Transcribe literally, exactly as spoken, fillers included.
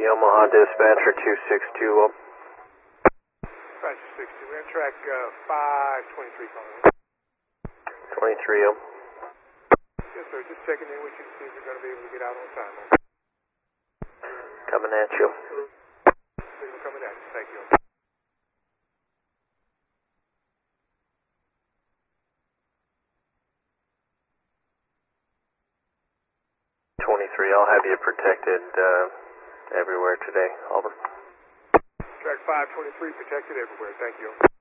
Omaha dispatcher two six two. Dispatcher six two, we're on track uh, five twenty-three calling. twenty-three. Yes sir, just checking in with you to see if you're going to be able to get out on time. Coming at you. Signal coming at you, thank you. twenty-three, I'll have you protected uh, everywhere today. Over. Track five twenty-three protected everywhere, thank you.